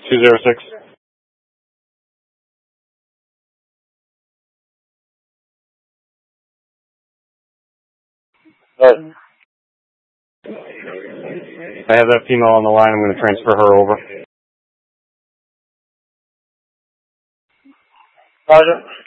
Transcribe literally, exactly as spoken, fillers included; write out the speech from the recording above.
two zero six. Uh, I have that female on the line. I'm going to transfer her over. Roger.